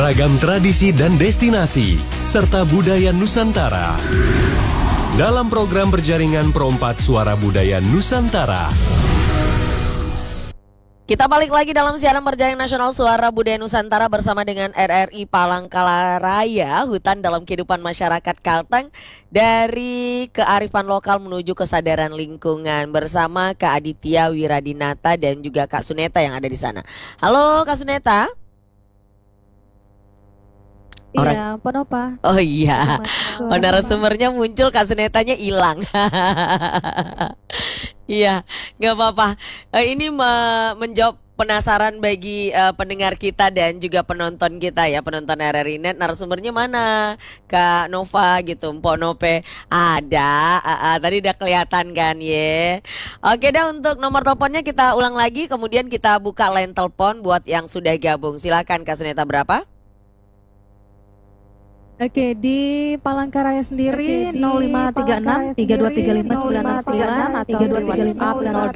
Ragam tradisi dan destinasi, serta budaya Nusantara. Dalam program berjaringan Perompak Suara Budaya Nusantara. Kita balik lagi dalam siaran berjaring nasional Suara Budaya Nusantara bersama dengan RRI Palangkaraya, hutan dalam kehidupan masyarakat Kalteng, dari kearifan lokal menuju kesadaran lingkungan, bersama Kak Aditya Wiradinata dan juga Kak Suneta yang ada di sana. Halo Kak Suneta. Iya, Ponopa. Oh iya, narasumbernya muncul, Kak Sunetanya hilang. Iya, nggak apa-apa. Ini menjawab penasaran bagi pendengar kita dan juga penonton kita ya, penonton RRI Net. Narasumbernya mana? Kak Nova gitu, Mpok Nope. Ada, tadi udah kelihatan kan ye. Oke dah, untuk nomor teleponnya kita ulang lagi, kemudian kita buka line telepon buat yang sudah gabung. Silakan Kak Suneta, berapa? Oke, di Palangkaraya sendiri 0536 3235 969 atau di WhatsApp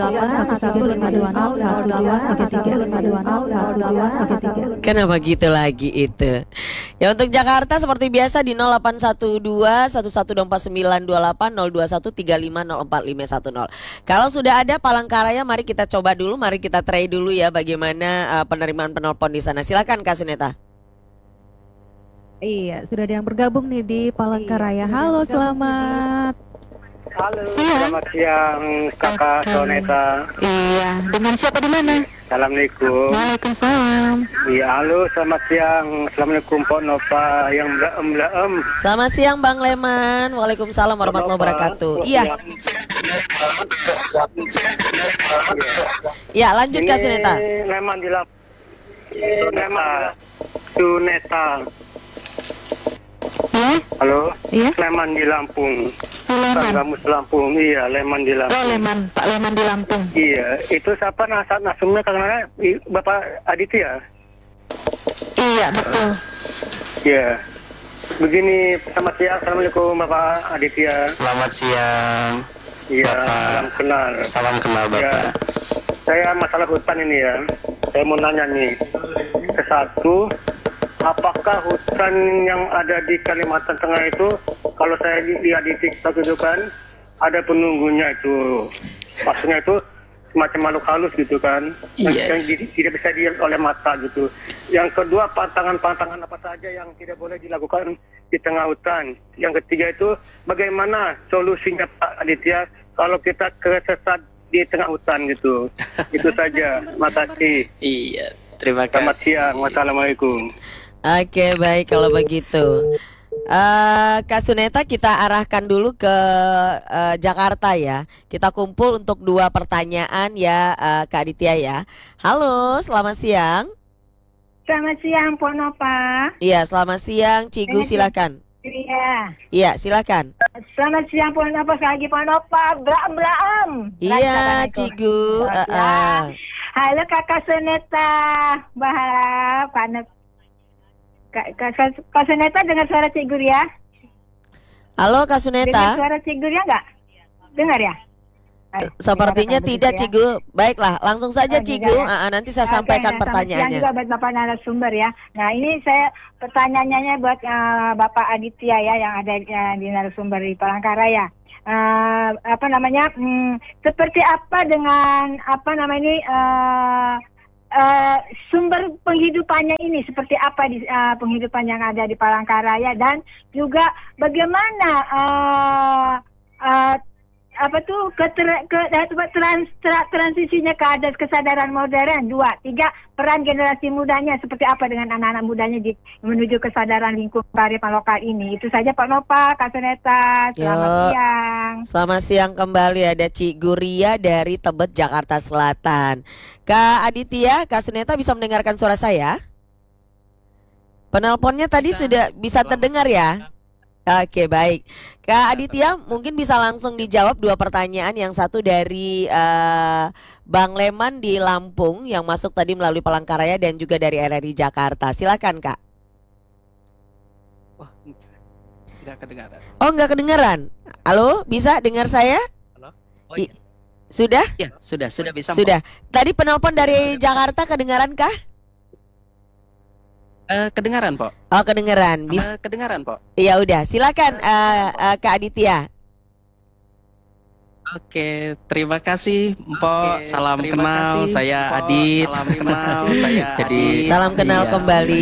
0811 Kenapa gitu lagi itu? Ya untuk Jakarta seperti biasa di 0812 1124 928 021 35 04 510. Kalau sudah ada Palangkaraya, mari kita coba dulu, mari kita try dulu ya bagaimana penerimaan penelpon di sana. Silakan Kak Suneta. Iya, sudah ada yang bergabung nih di Palangkaraya. Halo, selamat siang. Selamat siang Kakak Soneta. Iya, dengan siapa di mana? Assalamualaikum. Waalaikumsalam. Iya, halo, selamat siang. Assalamualaikum Pak Nova yang melaem. Selamat siang Bang Leman. Waalaikumsalam warahmatullahi wabarakatuh. Iya. Ya, lanjut Kak Suneta. Leman di Lampung. Suneta. Ya? Halo. Iya? Leman di Lampung. Suleman. Gamus Lampung. Iya, Leman di Lampung. Oh, Leman, Pak Leman di Lampung. Iya, itu siapa nasumnya karena Bapak Aditya? Iya, betul. Iya. Begini, selamat siang. Assalamualaikum Bapak Aditya. Selamat siang. Iya, Bapak. salam kenal. Salam kenal Bapak. Ya, saya masalah hutan ini ya. Saya mau nanya nih. Satu, apakah hutan yang ada di Kalimantan Tengah itu, kalau saya lihat di TikTok itu kan, ada penunggunya itu. Maksudnya itu semacam makhluk halus gitu kan, yang tidak bisa dilihat oleh mata gitu. Yang kedua, pantangan-pantangan apa saja yang tidak boleh dilakukan di tengah hutan. Yang ketiga itu, bagaimana solusinya Pak Aditya kalau kita kesesat di tengah hutan gitu. Itu saja. Makasih. Iya, terima kasih. Selamat siang. Wassalamualaikum. Oke, baik kalau begitu. Kak Suneta, kita arahkan dulu ke Jakarta ya. Kita kumpul untuk 2 pertanyaan ya, Kak Aditya ya. Halo, selamat siang. Selamat siang, Ponopa. Iya, selamat siang, Cigu, silakan. Iya. Iya, silakan. Selamat siang, Ponopa. Lagi Ponopa. Braam. Iya, Cigu. Halo, Kakak Suneta. Bahara, Kak Suneta dengar suara Cigur ya? Halo, Kak Suneta. Dengar suara Cigurnya nggak? Dengar ya? Sepertinya tidak, Cigu. Baiklah, langsung saja Cigu. Nanti saya sampaikan pertanyaannya. Juga buat Bapak narasumber ya. Nah, ini saya pertanyaannya buat Bapak Aditya ya, yang ada di narasumber di Palangkaraya. Seperti apa dengan sumber penghidupannya ini, seperti apa di penghidupan yang ada di Palangkaraya, dan juga bagaimana transisinya ke adat kesadaran modern. 2, 3, peran generasi mudanya seperti apa dengan anak-anak mudanya menuju kesadaran lingkungan kearifan lokal ini. Itu saja Pak Nova, Kak Suneta. Selamat siang. Selamat siang kembali, ada Cik Guria dari Tebet, Jakarta Selatan. Kak Aditya, Kak Suneta bisa mendengarkan suara saya? Penelponnya tadi sudah bisa terdengar ya? Oke, baik. Kak Aditya mungkin bisa langsung dijawab 2 pertanyaan. Yang satu dari Bang Leman di Lampung yang masuk tadi melalui Palangkaraya, dan juga dari RRI Jakarta. Silakan Kak. Wah, nggak kedengaran. Oh, nggak kedengaran. Halo, bisa dengar saya? Halo? Oh, iya. Sudah? Ya, sudah bisa. Sudah. Tadi penelpon dari Jakarta kedengaran kah? Kedengaran, Pok? Oh, kedengeran. Kedengaran, Pok? Ya udah, silakan Kak Aditya. Oke, terima kasih, Mpok. Salam kenal, saya Adit. Salam kenal, saya jadi Salam kenal kembali.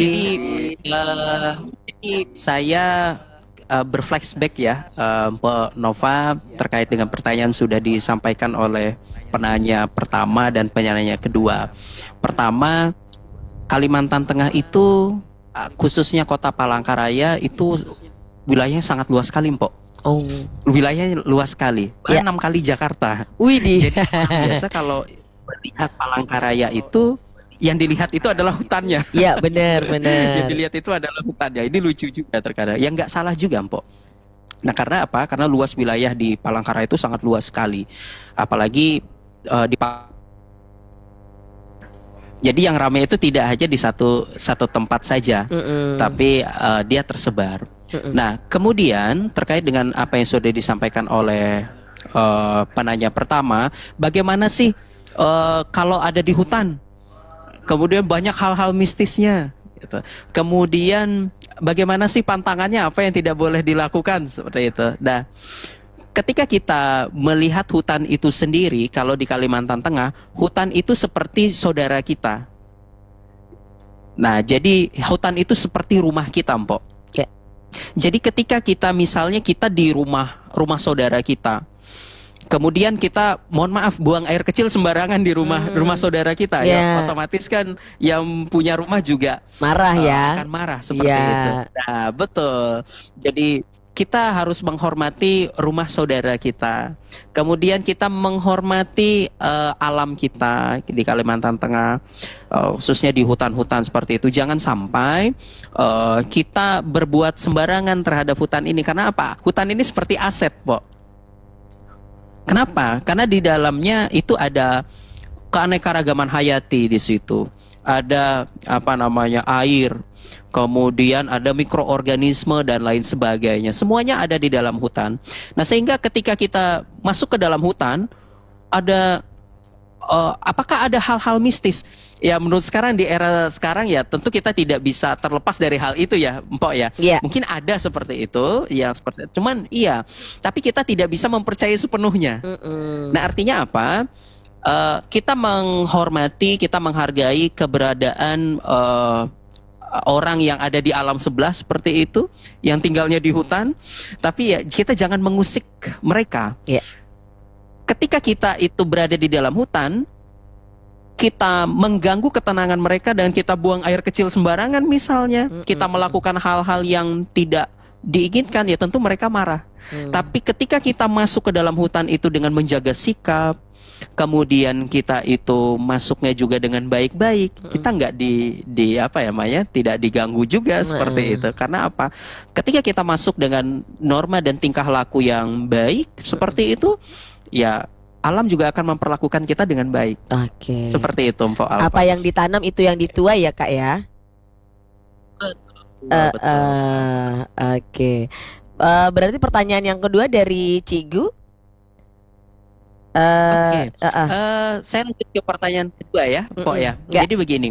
Jadi saya berflashback ya, Mpok Nova, terkait dengan pertanyaan sudah disampaikan oleh penanya pertama dan penanya kedua. Pertama, Kalimantan Tengah itu khususnya Kota Palangkaraya itu wilayahnya sangat luas sekali, Mpok. Oh, Wilayahnya luas sekali, Ya. 6 kali Jakarta. widih. Jadi biasa kalau melihat Palangkaraya itu, yang dilihat itu adalah hutannya. Ya, benar. Yang dilihat itu adalah hutannya. Ini lucu juga terkadang. Yang nggak salah juga, Mpok. Nah, karena apa? Karena luas wilayah di Palangkaraya itu sangat luas sekali. Apalagi di jadi yang ramai itu tidak hanya di satu tempat saja, tapi dia tersebar. Nah, kemudian terkait dengan apa yang sudah disampaikan oleh penanya pertama, bagaimana sih kalau ada di hutan? Kemudian banyak hal-hal mistisnya. Gitu. Kemudian bagaimana sih pantangannya? Apa yang tidak boleh dilakukan seperti itu? Nah, ketika kita melihat hutan itu sendiri, kalau di Kalimantan Tengah, hutan itu seperti saudara kita. Nah, jadi hutan itu seperti rumah kita, Mpok. Ya. Jadi ketika kita misalnya kita di rumah saudara kita, kemudian kita mohon maaf buang air kecil sembarangan di rumah saudara kita, ya otomatis kan yang punya rumah juga Marah ya. akan marah seperti itu. Nah, betul. Jadi kita harus menghormati rumah saudara kita. Kemudian kita menghormati alam kita di Kalimantan Tengah, khususnya di hutan-hutan seperti itu. Jangan sampai kita berbuat sembarangan terhadap hutan ini. Karena apa? Hutan ini seperti aset, Pok. Kenapa? Karena di dalamnya itu ada keanekaragaman hayati di situ. Ada air, kemudian ada mikroorganisme dan lain sebagainya. Semuanya ada di dalam hutan. Nah, sehingga ketika kita masuk ke dalam hutan, ada apakah ada hal-hal mistis? Ya, menurut sekarang di era sekarang ya tentu kita tidak bisa terlepas dari hal itu ya, Mpok ya. Yeah. Mungkin ada seperti itu, yang seperti cuman iya, tapi kita tidak bisa mempercayai sepenuhnya. Nah, artinya apa? Kita menghormati, kita menghargai keberadaan orang yang ada di alam sebelah seperti itu, yang tinggalnya di hutan, tapi ya kita jangan mengusik mereka. Yeah. Ketika kita itu berada di dalam hutan, kita mengganggu ketenangan mereka dan kita buang air kecil sembarangan misalnya, kita melakukan hal-hal yang tidak diinginkan, ya tentu mereka marah. Tapi ketika kita masuk ke dalam hutan itu dengan menjaga sikap, kemudian kita itu masuknya juga dengan baik-baik, kita nggak tidak diganggu juga seperti itu. Karena apa? Ketika kita masuk dengan norma dan tingkah laku yang baik seperti itu, ya alam juga akan memperlakukan kita dengan baik. Oke. Seperti itu, Mpok Alfa. Apa yang ditanam itu yang dituai ya, Kak ya? Oke. Berarti pertanyaan yang kedua dari Cigu. Oke. Saya lanjut ke pertanyaan kedua ya, Mpok ya. Jadi begini.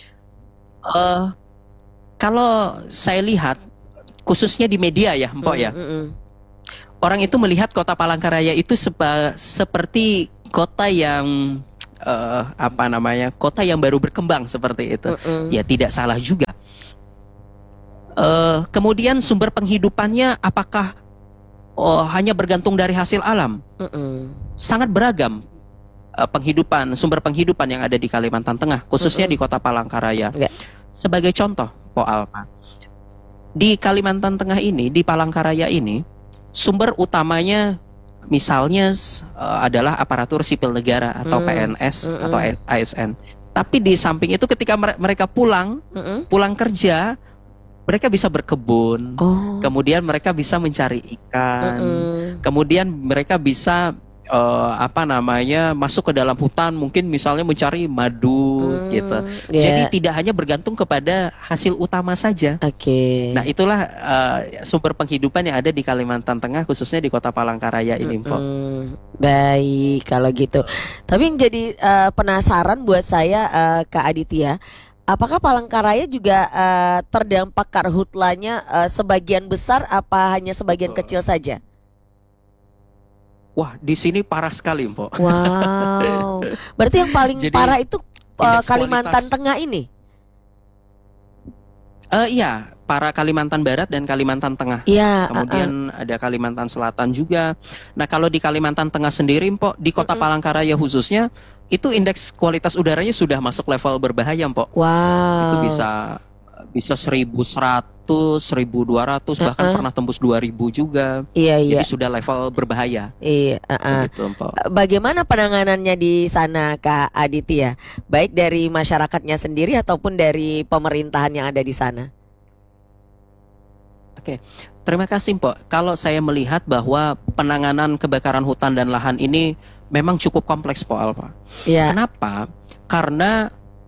Kalau saya lihat khususnya di media ya, Mpok ya. Orang itu melihat Kota Palangkaraya itu seperti kota yang kota yang baru berkembang seperti itu. Ya tidak salah juga. Kemudian sumber penghidupannya apakah hanya bergantung dari hasil alam? Sangat beragam sumber penghidupan yang ada di Kalimantan Tengah, khususnya di Kota Palangkaraya. Sebagai contoh, Pak Alfa, di Kalimantan Tengah ini, di Palangkaraya ini, sumber utamanya misalnya adalah aparatur sipil negara atau PNS atau ASN. Tapi di samping itu ketika mereka pulang kerja, mereka bisa berkebun, kemudian mereka bisa mencari ikan, kemudian mereka bisa masuk ke dalam hutan, mungkin misalnya mencari madu gitu. Jadi tidak hanya bergantung kepada hasil utama saja. Nah, itulah sumber penghidupan yang ada di Kalimantan Tengah, khususnya di Kota Palangkaraya ini, Mpok. Baik, kalau gitu. Tapi yang jadi penasaran buat saya, Kak Aditya, Apakah Palangkaraya juga terdampak karhutlanya sebagian besar apa hanya sebagian kecil saja? Wah, di sini parah sekali, Mpok. Wow. Berarti yang paling Jadi, parah itu indeks Kalimantan kualitas- Tengah ini? Iya, para Kalimantan Barat dan Kalimantan Tengah. Iya. Kemudian ada Kalimantan Selatan juga. Nah, kalau di Kalimantan Tengah sendiri, Mpok, di Kota Palangkaraya khususnya, itu indeks kualitas udaranya sudah masuk level berbahaya, Mpok. Itu Wow. bisa 1.100, 1.200, bahkan pernah tembus 2.000 juga. Iya, iya. Jadi sudah level berbahaya. Iya, Gitu, Mpok. Bagaimana penanganannya di sana, Kak Aditya? Baik dari masyarakatnya sendiri ataupun dari pemerintahan yang ada di sana? Oke, terima kasih, Mpok. Kalau saya melihat bahwa penanganan kebakaran hutan dan lahan ini memang cukup kompleks, Pak Alpa. Iya. Kenapa? Karena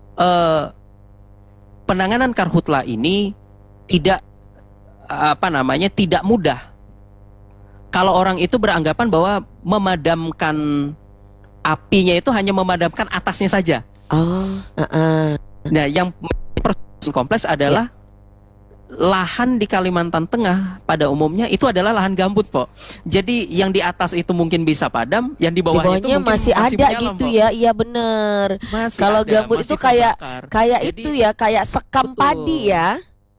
penanganan karhutla ini tidak tidak mudah. Kalau orang itu beranggapan bahwa memadamkan apinya itu hanya memadamkan atasnya saja. Oh, Nah, yang proses kompleks adalah lahan di Kalimantan Tengah pada umumnya itu adalah lahan gambut, Pok. Jadi yang di atas itu mungkin bisa padam, yang di di bawahnya itu bawahnya mungkin masih ada menyala, gitu Pok. ya? Iya bener. Masih Kalau ada, gambut masih itu kayak terbakar. Jadi, itu ya, kayak sekam betul. padi ya?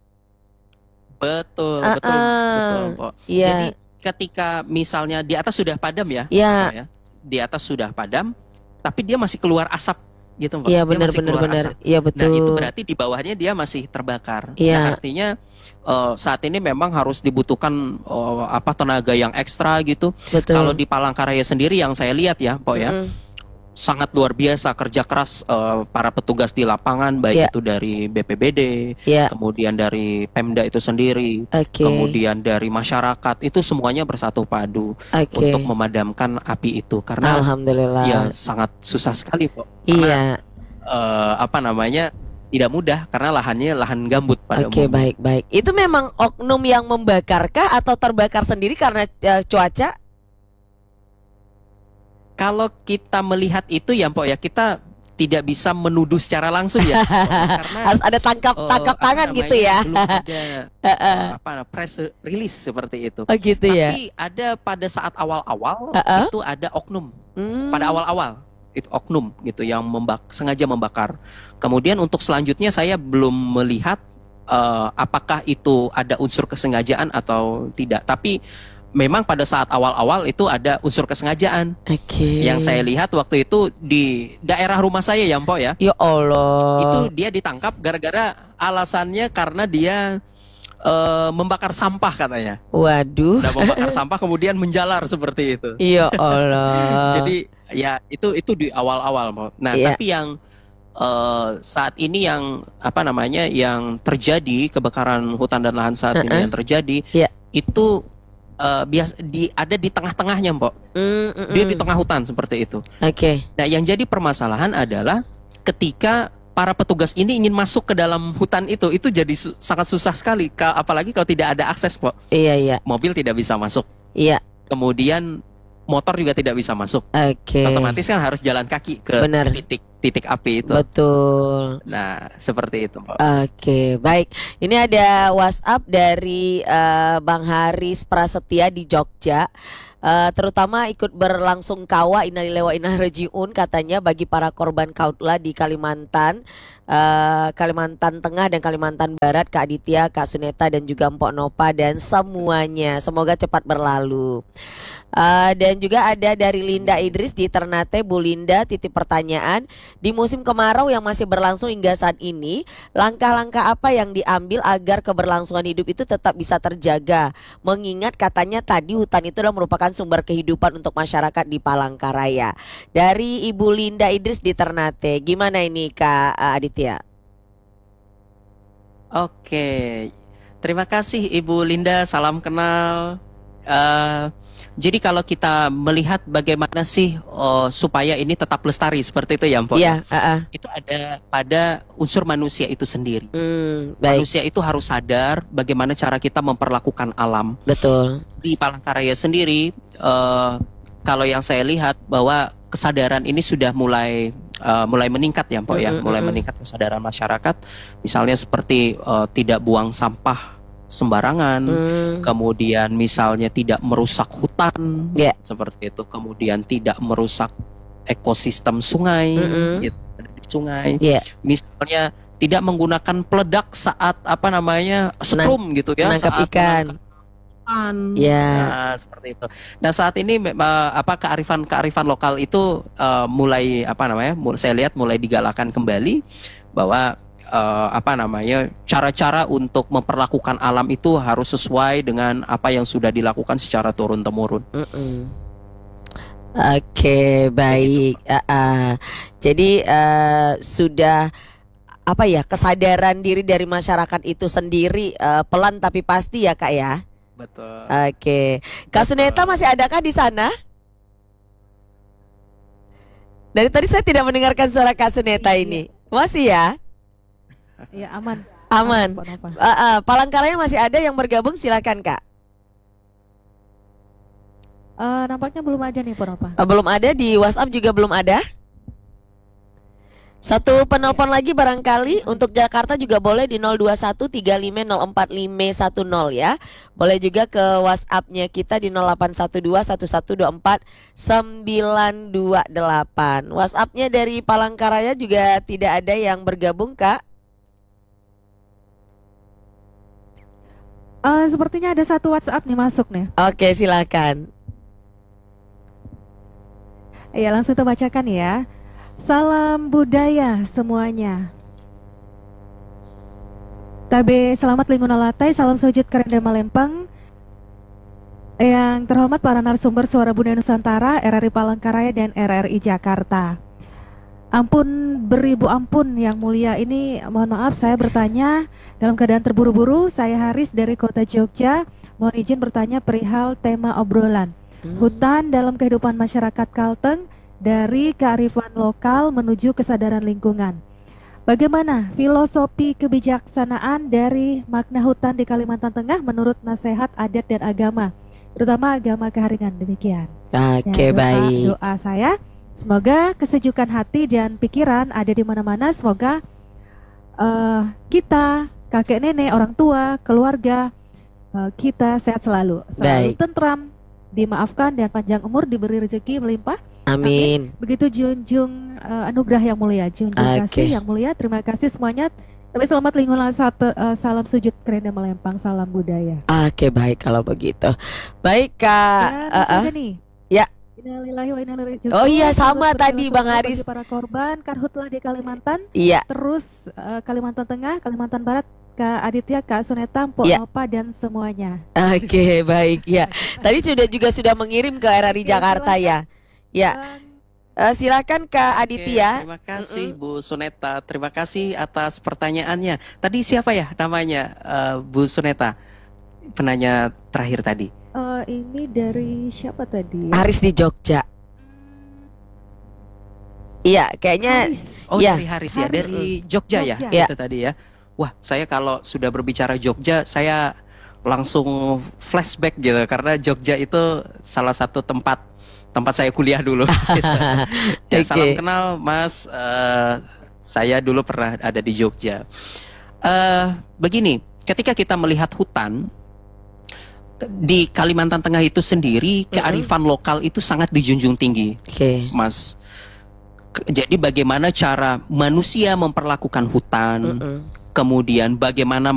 Betul, Ah, betul, betul, Pok. iya. Jadi ketika misalnya di atas sudah padam ya, Iya. Pok, ya, di atas sudah padam, tapi dia masih keluar asap gitu, Pok. Iya Dia benar masih benar keluar benar. asap. Iya betul. Nah, itu berarti di bawahnya dia masih terbakar. Iya. Nah, artinya saat ini memang harus dibutuhkan tenaga yang ekstra gitu. Betul. Kalau di Palangkaraya sendiri yang saya lihat ya, Pok ya, sangat luar biasa kerja keras para petugas di lapangan, baik Iya. itu dari BPBD, Iya. kemudian dari Pemda itu sendiri, Oke. kemudian dari masyarakat, itu semuanya bersatu padu Oke. untuk memadamkan api itu karena Alhamdulillah. ya sangat susah sekali, Pok. Karena Iya. tidak mudah karena lahannya lahan gambut pada Oke, umumnya. baik. Itu memang oknum yang membakarkah atau terbakar sendiri karena cuaca? Kalau kita melihat itu ya, Mpok ya, kita tidak bisa menuduh secara langsung ya, karena Harus ada tangkap tangan gitu ya. belum ada press release seperti itu. Oh gitu ya. Tapi ada pada saat awal-awal itu ada oknum. Hmm. Pada awal-awal itu oknum gitu yang sengaja membakar. Kemudian untuk selanjutnya saya belum melihat apakah itu ada unsur kesengajaan atau tidak. Tapi memang pada saat awal-awal itu ada unsur kesengajaan. Oke. Yang saya lihat waktu itu di daerah rumah saya ya, Mpok ya. Ya Allah. Itu dia ditangkap gara-gara alasannya karena dia membakar sampah katanya. Waduh. Nah, membakar sampah kemudian menjalar seperti itu. Ya Allah. Jadi ya itu di awal-awal, Mpok. Nah, Iya. tapi yang saat ini yang yang terjadi kebakaran hutan dan lahan saat ini yang terjadi Iya. itu ada di tengah-tengahnya, Mpok. Dia di tengah hutan seperti itu. Oke. Nah, yang jadi permasalahan adalah ketika para petugas ini ingin masuk ke dalam hutan itu jadi sangat susah sekali, apalagi kalau tidak ada akses, Pok. Iya. Mobil tidak bisa masuk. Iya. Kemudian motor juga tidak bisa masuk. Oke. Otomatis kan harus jalan kaki ke Benar. titik api itu. Betul. Nah, seperti itu, Pak. Oke, baik. Ini ada WhatsApp dari Bang Haris Prasetya di Jogja. Terutama ikut berlangsung kawa innalillahi wa inna ilaihi rajiun katanya bagi para korban kautla di Kalimantan, Kalimantan Tengah dan Kalimantan Barat, Kak Aditya, Kak Suneta dan juga Mpok Nopa dan semuanya. Semoga cepat berlalu. Dan juga ada dari Linda Idris di Ternate. Bu Linda, titip pertanyaan, di musim kemarau yang masih berlangsung hingga saat ini, langkah-langkah apa yang diambil agar keberlangsungan hidup itu tetap bisa terjaga? Mengingat katanya tadi hutan itu adalah merupakan sumber kehidupan untuk masyarakat di Palangkaraya. Dari Ibu Linda Idris di Ternate, gimana ini Kak Aditya? Oke. Terima kasih Ibu Linda, salam kenal. Jadi kalau kita melihat bagaimana sih supaya ini tetap lestari seperti itu ya, Mpok. Iya, Itu ada pada unsur manusia itu sendiri. Baik, Manusia itu harus sadar bagaimana cara kita memperlakukan alam. betul. Di Palangkaraya sendiri, kalau yang saya lihat bahwa kesadaran ini sudah mulai mulai meningkat ya, Mpok ya, mulai meningkat kesadaran masyarakat, misalnya seperti tidak buang sampah sembarangan, kemudian misalnya tidak merusak hutan, seperti itu, kemudian tidak merusak ekosistem sungai, gitu, sungai, misalnya tidak menggunakan peledak saat setrum gitu ya, menangkap saat ikan. Nah, seperti itu. Nah, saat ini kearifan lokal itu mulai saya lihat mulai digalakan kembali bahwa cara-cara untuk memperlakukan alam itu harus sesuai dengan apa yang sudah dilakukan secara turun-temurun. Oke, baik. Jadi sudah kesadaran diri dari masyarakat itu sendiri pelan tapi pasti ya, Kak ya. Betul. Oke, Kak Suneta masih adakah di sana? Dari tadi saya tidak mendengarkan suara Kak Suneta ini. Masih ya? Iya, aman. Aman. Palangkaraya masih ada yang bergabung, silakan Kak. Nampaknya belum ada nih, Ponova. Belum ada, di WhatsApp juga belum ada. Satu penelpon lagi barangkali untuk Jakarta juga boleh di 02135045510 ya. Boleh juga ke WhatsApp-nya kita di 08121124928. WhatsApp-nya dari Palangkaraya juga tidak ada yang bergabung, Kak. Sepertinya ada satu WhatsApp nih masuk nih. Oke, silakan. Ya, langsung kita bacakan ya. Salam budaya semuanya. Tabe selamat lingkungan latai, salam sujud kerenda Malempang. Yang terhormat para narasumber Suara Budaya Nusantara, RRI Palangkaraya dan RRI Jakarta. Ampun beribu ampun yang mulia, ini mohon maaf saya bertanya dalam keadaan terburu-buru. Saya Haris dari Kota Jogja, mohon izin bertanya perihal tema obrolan hutan dalam kehidupan masyarakat Kalteng dari kearifan lokal menuju kesadaran lingkungan. Bagaimana filosofi kebijaksanaan dari makna hutan di Kalimantan Tengah menurut nasihat adat dan agama, terutama agama Keharingan? Demikian. Oke, baik. Doa saya semoga kesejukan hati dan pikiran ada di mana-mana. Semoga kita, kakek nenek, orang tua, keluarga kita sehat selalu tentram, dimaafkan dan panjang umur, diberi rezeki melimpah. Amin. Begitu junjung anugerah yang mulia, junjung kasih yang mulia. Terima kasih semuanya. Tapi selamat lingkungan, salam sujud kerenda Melempang, salam budaya. Oke, baik kalau begitu. Baik, Kak. Ya. Oh iya, sama tadi Bang Haris. Para korban karhutlah di Kalimantan. Iya. Terus Kalimantan Tengah, Kalimantan Barat, Kak Aditya, Kak Suneta, Mpok Nova dan semuanya. Oke, baik ya. Tadi sudah mengirim ke RRI Jakarta ya. Ya. Silakan Kak Aditya. Terima kasih Bu Suneta. Terima kasih atas pertanyaannya. Tadi siapa ya namanya, Bu Suneta? Penanya terakhir tadi. Ini dari siapa tadi? Haris di Jogja. Iya, kayaknya Haris. Dari Haris ya, dari Jogja ya. Itu tadi ya. Wah, saya kalau sudah berbicara Jogja, saya langsung flashback gitu, karena Jogja itu salah satu tempat saya kuliah dulu. Gitu. Ya, salam kenal Mas, saya dulu pernah ada di Jogja. Begini, ketika kita melihat hutan di Kalimantan Tengah itu sendiri, kearifan lokal itu sangat dijunjung tinggi, Mas. Jadi bagaimana cara manusia memperlakukan hutan, kemudian bagaimana